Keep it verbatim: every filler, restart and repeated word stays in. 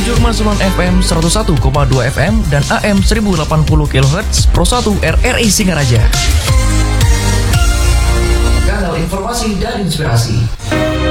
tujuh koma sembilan F M, seratus satu koma dua F M, dan A M seribu delapan puluh kilohertz Pro satu R R I Singaraja. Kanal informasi dan inspirasi.